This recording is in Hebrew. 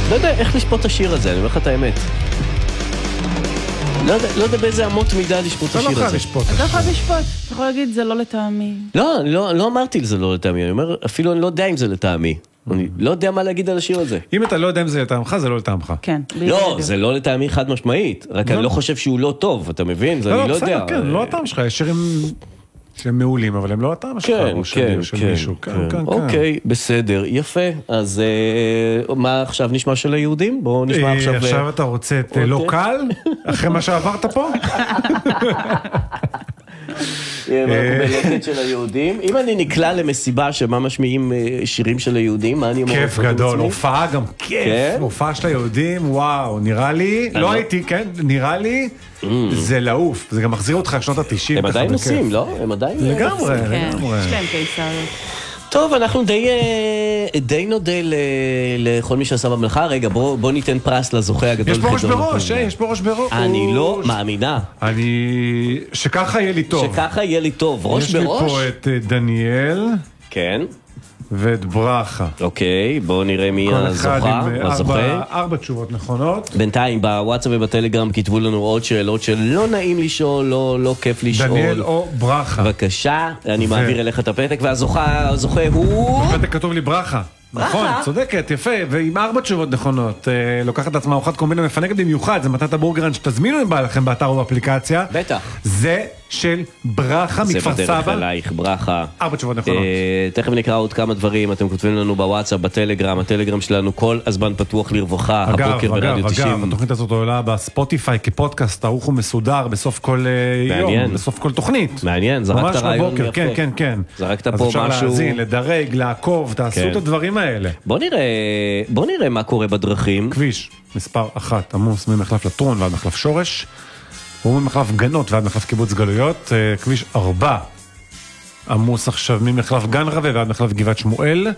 לא יודע איך לשפוט את השיר הזה, אני אומר לך את האמת. לא יודע באיזה אמות מידה לשפוט את השיר הזה. אתה לא חייב לשפוט. אתה לא חייב לשפוט, אתה יכול להגיד, זה לא לטעמי. לא אמרתי זה לא לטעמי, אני אומר, אפילו אני לא יודע אם זה לטעמי. אני לא יודע מה להגיד על השיר הזה. אם אתה לא יודע אם זה לטעמך, זה לא לטעמך. כן. לא, זה לא לטעמי חד משמעית, רק אני לא חושב שהוא לא טוב, אתה מבין? זה אני לא יודע. כן, לא הטעם שלך, יש שירים שהם מעולים, אבל הם לא הטעם שלך, או של מישהו. אוקיי, בסדר, יפה. אז מה עכשיו נשמע של היהודים? בואו נשמע עכשיו... עכשיו אתה רוצה את לא קל? אחרי מה שעברת פה? בלקט של היהודים. אם אני נקלע למסיבה שמה משמיעים שירים של היהודים, מה אני אמור כיף גדול, הופעה גם כיף. הופעה של היהודים, וואו, נראה לי, לא הייתי, כן, נראה לי, זה לעוף. זה גם מחזיר אותך לשנות ה-90. הם עדיין עושים, לא? הם עדיין... לגמרי, כן, לגמרי. יש להם קיסריות. טוב, אנחנו די נודה לכל מי שעשה במלאכה. רגע, בוא ניתן פרס לזוכה הגדול. יש פה ראש בראש, יש פה ראש בראש. אני לא מאמינה. שככה יהיה לי טוב. שככה יהיה לי טוב. ראש בראש? יש לי פה את דניאל. כן. ואת ברכה. אוקיי, בואו נראה מי הזוכה. כל אחד עם 4 תשובות נכונות. בינתיים, בוואטסאפ ובטלגרם כתבו לנו עוד שאלות שלא נעים לשאול, לא כיף לשאול. דניאל או ברכה. בבקשה, אני מעביר אליך את הפתק, והזוכה הוא... בפתק כתוב לי ברכה. נכון, צודקת, יפה, ועם 4 תשובות נכונות, לוקחת עצמה ארוחת קומבינה מפנקת במיוחד, זה מתנת הבורגרן שתזמינו אם בא לכם באתר או באפליקציה. בטח. זה של ברכה מכפר סבא. זה בדרך אלייך, ברכה. 4 תשובות נכונות. תכף נקרא עוד כמה דברים, אתם כותבים לנו בוואטסאפ, בטלגרם, הטלגרם שלנו כל הזמן פתוח לרווחה, הבוקר ברדיו 90. אגב, התוכנית הזאת עולה בספוטיפיי כפודקאסט, ערוך ומסודר בסוף כל יום, בסוף כל תוכנית. מעניין, זרקת רעיון יפה. כן, כן, כן. זרקת פה משהו. אז אפשר משהו... להזין, לדרג, לעקוב, תעשו את הדברים האלה. בוא נראה מה קורה בדרכים. כביש מספר 1, עמוס ממחלף לטרון ועד מחלף שורש, וממחלף גנות ועד מחלף קיבוץ גלויות. כביש 4, עמוס עכשיו ממחלף גן רווה ועד מחלף גבעת שמואל.